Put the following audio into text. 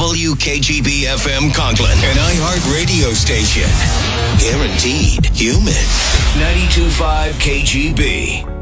WKGB FM Conklin, an iHeart radio station. Guaranteed human. 92.5 KGB.